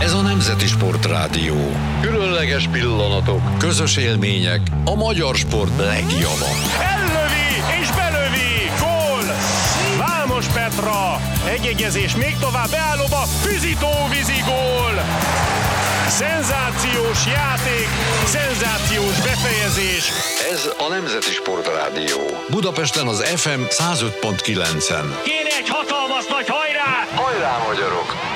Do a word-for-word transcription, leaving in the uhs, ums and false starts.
Ez a Nemzeti Sportrádió. Különleges pillanatok, közös élmények, a magyar sport legjava. Ellövi és belövi! Gól! Vámos Petra! Egyegyezés még tovább beállóba, Füzitó vízi gól! Szenzációs játék, szenzációs befejezés. Ez a Nemzeti Sportrádió. Budapesten az ef em száz öt pont kilencen. Kéne egy hatalmas nagy hajrá! Hajrá, magyarok!